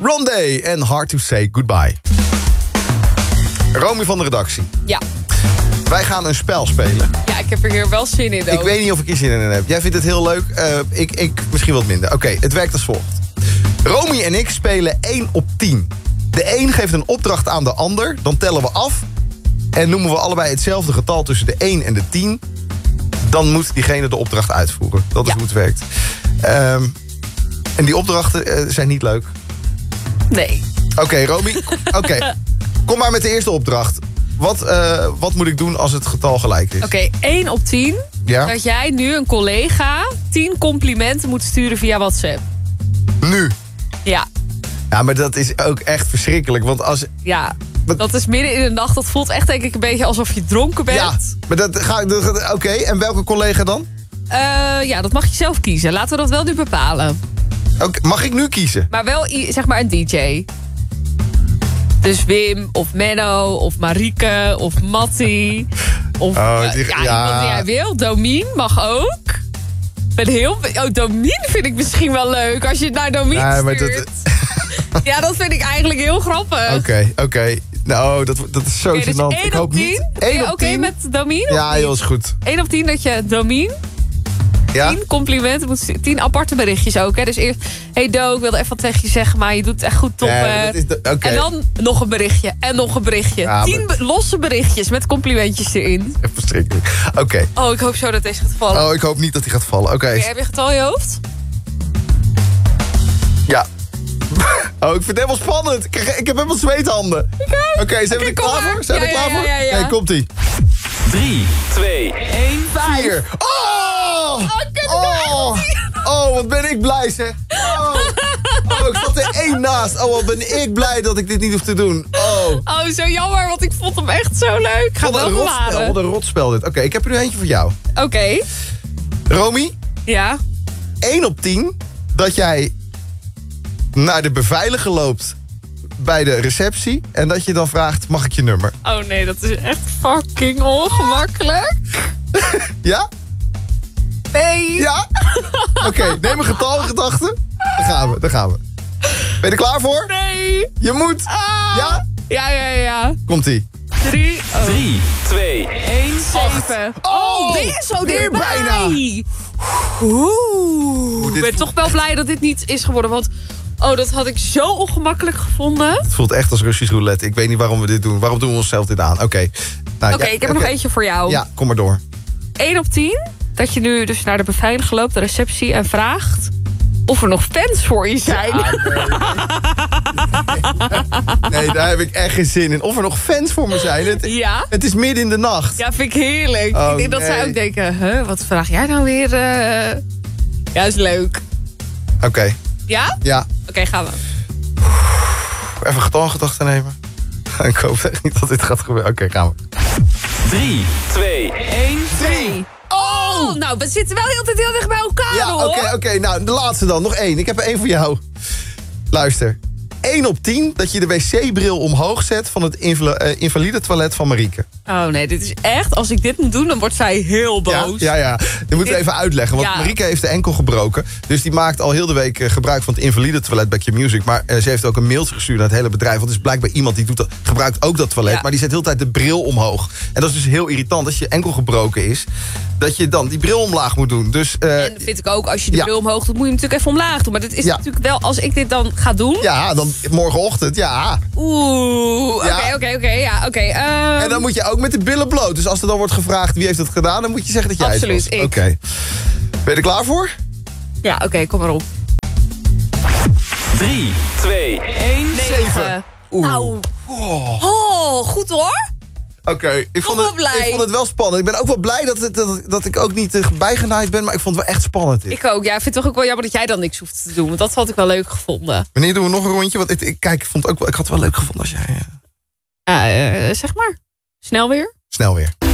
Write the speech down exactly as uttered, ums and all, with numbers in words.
Rondé en Hard to Say Goodbye. Romy van de redactie. Ja. Wij gaan een spel spelen. Ja, ik heb er hier wel zin in. Ook. Ik weet niet of ik hier zin in heb. Jij vindt het heel leuk, uh, ik, ik misschien wat minder. Oké, okay, het werkt als volgt. Romy en ik spelen één op tien. De een geeft een opdracht aan de ander, dan tellen we af... en noemen we allebei hetzelfde getal tussen de één en de tien... dan moet diegene de opdracht uitvoeren. Dat is ja. hoe het werkt. Um, en die opdrachten uh, zijn niet leuk. Nee. Oké, okay, Romy. Oké, okay. Kom maar met de eerste opdracht. Wat, uh, wat moet ik doen als het getal gelijk is? Oké, okay, één op tien. Ja? Dat jij nu een collega tien complimenten moet sturen via WhatsApp. Nu? Ja. Ja, maar dat is ook echt verschrikkelijk. Want als... Ja, wat... dat is midden in de nacht. Dat voelt echt denk ik een beetje alsof je dronken bent. Ja, maar dat ga ik... Oké, okay, en welke collega dan? Uh, ja, dat mag je zelf kiezen. Laten we dat wel nu bepalen. Okay, mag ik nu kiezen? Maar wel, zeg maar, een D J. Dus Wim, of Menno, of Marieke, of Mattie. Of oh, die, uh, ja, ja. iemand die jij wil. Domien mag ook. Ben heel, oh, Domien vind ik misschien wel leuk. Als je het naar Domien ja, stuurt. Dat... ja, dat vind ik eigenlijk heel grappig. Oké, okay, oké. Okay. Nou, dat, dat is zo okay, gênant. Dus ik hoop niet. Oké okay, met Domien? Ja, heel is goed. één op tien dat je Domien... Ja? tien complimenten, tien aparte berichtjes ook. Hè? Dus eerst, hey Do, ik wilde even wat tegen je zeggen, maar je doet het echt goed, top. Ja, de, okay. En dan nog een berichtje en nog een berichtje. Ja, tien maar... losse berichtjes met complimentjes erin. Echt verschrikkelijk. Oké. Okay. Oh, ik hoop zo dat deze gaat vallen. Oh, ik hoop niet dat die gaat vallen. Oké. Okay. Okay, heb je getal in je hoofd? Ja. Oh, ik vind het helemaal spannend. Ik, ik heb helemaal zweethanden. Oké, okay, zijn we er klaar voor? Zijn we er klaar voor? Ja, ja, ja. Kijk, komt-ie. drie, twee, één, vier. Oh! Oh, oh, wat ben ik blij, zeg. Oh, oh ik zat er één naast. Oh, wat ben ik blij dat ik dit niet hoef te doen. Oh, oh zo jammer, want ik vond hem echt zo leuk. Ga wat wel een rotspel, wat een rotspel dit. Oké, okay, ik heb er nu eentje voor jou. Oké. Okay. Romy? Ja? één op tien dat jij naar de beveiliger loopt bij de receptie en dat je dan vraagt, mag ik je nummer? Oh nee, dat is echt fucking ongemakkelijk. Ja? Nee. Ja? Oké, okay, neem een getal in gedachten. Daar gaan we, daar gaan we. Ben je er klaar voor? Nee. Je moet. Ah. Ja? Ja, ja, ja. Komt-ie. Drie, oh. drie, twee, één, zeven. Oh, dit is zo weer bijna. Oeh. Ik ben toch wel blij dat dit niet is geworden, want... Oh, dat had ik zo ongemakkelijk gevonden. Het voelt echt als Russisch roulette. Ik weet niet waarom we dit doen. Waarom doen we onszelf dit aan? Oké. Okay. Nou, Oké, okay, ja, ik heb er okay. nog eentje voor jou. Ja, kom maar door. één op tien. Dat je nu dus naar de beveiliger loopt, de receptie, en vraagt... of er nog fans voor je zijn. Ja, nee, nee. nee, daar heb ik echt geen zin in. Of er nog fans voor me zijn. Het, ja? Het is midden in de nacht. Ja, vind ik heerlijk. Oh, ik denk dat nee. zij ook denken... Huh, wat vraag jij nou weer? Uh... Ja, is leuk. Oké. Okay. Ja? Ja. Oké, okay, gaan we. Even getal in gedachten nemen. Ik hoop echt niet dat dit gaat gebeuren. Oké, okay, gaan we. drie, twee, één, drie. Oh, nou, we zitten wel heel tijd heel dicht bij elkaar, ja, hoor. oké, okay, oké. Okay. Nou, de laatste dan. Nog één. Ik heb er één voor jou. Luister. één op tien dat je de wc-bril omhoog zet van het inval- uh, invalide toilet van Marieke. Oh nee, dit is echt... Als ik dit moet doen, dan wordt zij heel boos. Ja, ja, ja. Dat moeten we even uitleggen. Want ja. Marieke heeft de enkel gebroken. Dus die maakt al heel de week uh, gebruik van het invalide toilet bij Q-Music. Maar uh, ze heeft ook een mailtje gestuurd naar het hele bedrijf. Want er is blijkbaar iemand die doet dat, gebruikt ook dat toilet. Ja. Maar die zet de hele tijd de bril omhoog. En dat is dus heel irritant. Als je enkel gebroken is, dat je dan die bril omlaag moet doen. Dus, uh, en vind ik ook, als je de ja. bril omhoog doet, moet je hem natuurlijk even omlaag doen. Maar dit is ja. natuurlijk wel, als ik dit dan ga doen... Ja, dan morgenochtend, ja. Oeh, oké, ja. oké, oké, ja, oké. Okay, um... En dan moet je ook met de billen bloot. Dus als er dan wordt gevraagd wie heeft het gedaan, dan moet je zeggen dat jij Absoluut, het was. Absoluut, ik. Oké. Okay. Ben je er klaar voor? Ja, oké, okay, kom maar op. drie, twee, één, zeven. Nou, oh. oh, goed hoor. Oké, okay, ik, vond het, ik vond het wel spannend. Ik ben ook wel blij dat, het, dat, dat ik ook niet uh, bijgenaaid ben, maar ik vond het wel echt spannend. Dit. Ik ook, ja. Ik vind het toch ook wel jammer dat jij dan niks hoeft te doen, want dat had ik wel leuk gevonden. Wanneer doen we nog een rondje? Want ik, ik, kijk, ik, vond het ook wel, ik had het wel leuk gevonden als jij... Uh... Uh, uh, zeg maar. Snel weer. Snel weer.